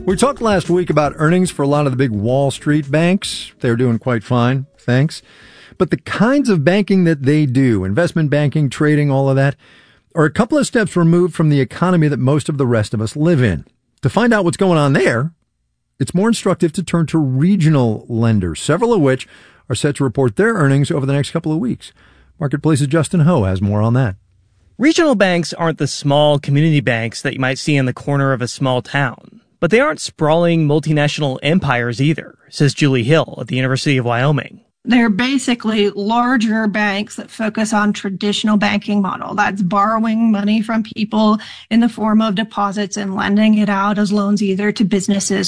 We talked last week about earnings for a lot of the big Wall Street banks. They're doing quite fine, thanks. But the kinds of banking that they do, investment banking, trading, all of that, are a couple of steps removed from the economy that most of the rest of us live in. To find out what's going on there, it's more instructive to turn to regional lenders, several of which are set to report their earnings over the next couple of weeks. Marketplace's Justin Ho has more on that. Regional banks aren't the small community banks that you might see in the corner of a small town. But they aren't sprawling multinational empires either, says Julie Hill at the University of Wyoming. They're basically larger banks that focus on traditional banking model. That's borrowing money from people in the form of deposits and lending it out as loans either to businesses